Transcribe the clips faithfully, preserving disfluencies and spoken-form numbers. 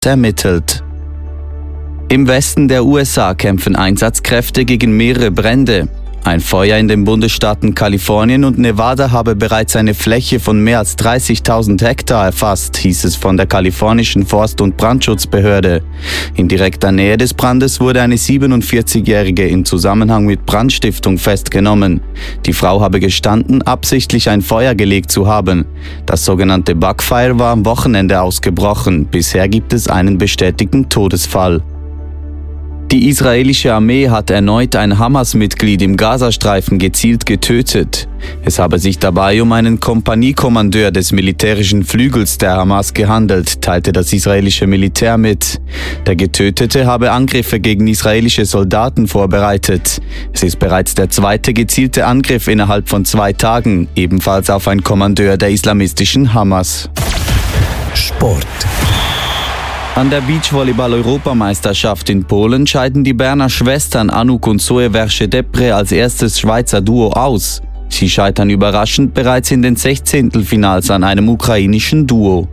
ermittelt. Im Westen der U S A kämpfen Einsatzkräfte gegen mehrere Brände. Ein Feuer in den Bundesstaaten Kalifornien und Nevada habe bereits eine Fläche von mehr als dreißigtausend Hektar erfasst, hieß es von der kalifornischen Forst- und Brandschutzbehörde. In direkter Nähe des Brandes wurde eine siebenundvierzigjährige in Zusammenhang mit Brandstiftung festgenommen. Die Frau habe gestanden, absichtlich ein Feuer gelegt zu haben. Das sogenannte Buckfire war am Wochenende ausgebrochen. Bisher gibt es einen bestätigten Todesfall. Die israelische Armee hat erneut ein Hamas-Mitglied im Gazastreifen gezielt getötet. Es habe sich dabei um einen Kompaniekommandeur des militärischen Flügels der Hamas gehandelt, teilte das israelische Militär mit. Der Getötete habe Angriffe gegen israelische Soldaten vorbereitet. Es ist bereits der zweite gezielte Angriff innerhalb von zwei Tagen, ebenfalls auf einen Kommandeur der islamistischen Hamas. Sport. An der Beachvolleyball-Europameisterschaft in Polen scheiden die Berner Schwestern Anouk und Zoe Verschedepre als erstes Schweizer Duo aus. Sie scheitern überraschend bereits in den Sechzehntelfinals an einem ukrainischen Duo.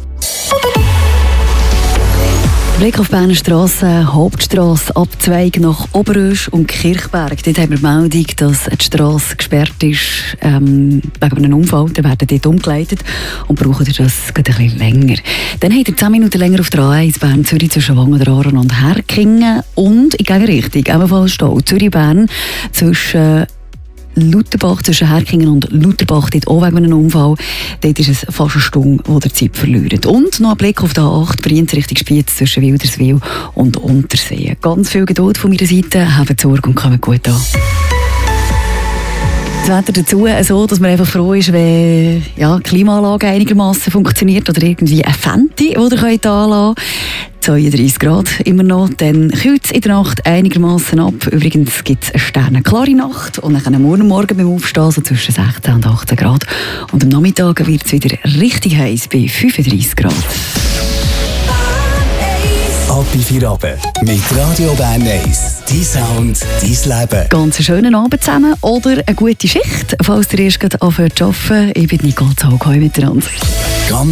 Blick auf Berner Strasse, Hauptstrasse, Abzweig nach Oberösch und Kirchberg. Dort haben wir die Meldung, dass die Strasse gesperrt ist ähm, wegen einem Unfall. Dann werden dort umgeleitet und brauchen das ein bisschen länger. Dann habt ihr zehn Minuten länger auf der A eins Bern-Zürich zwischen Wangen und Herkingen und in Gegenrichtung ebenfalls Stau. Zürich-Bern zwischen Lutherbach, zwischen Herkingen und Lutherbach, dort auch wegen einem Unfall. Dort ist es fast eine Stunde, wo der Zeit verliert. Und noch ein Blick auf die A acht, Brienz Richtung Spiez zwischen Wilderswil und Untersee. Ganz viel Geduld von meiner Seite, habt Sorge und kommt gut an. Das Wetter dazu so, dass man einfach froh ist, wenn ja, die Klimaanlage einigermaßen funktioniert oder irgendwie ein Fenty, das ihr könnt anlassen könnt. zweiunddreissig Grad immer noch, dann kühlt es in der Nacht einigermaßen ab. Übrigens gibt es eine sternenklare Nacht und dann morgen Morgen beim Aufstehen so zwischen sechzehn und achtzehn Grad. Und am Nachmittag wird es wieder richtig heiß bei fünfunddreissig Grad. Ab in vier Abend mit Radio Bern eins. Dein Sound, dein Leben. Ganz einen schönen Abend zusammen oder eine gute Schicht, falls ihr erst anfangen zu arbeiten. Ich bin Nicole Zaug, heute miteinander. Ganz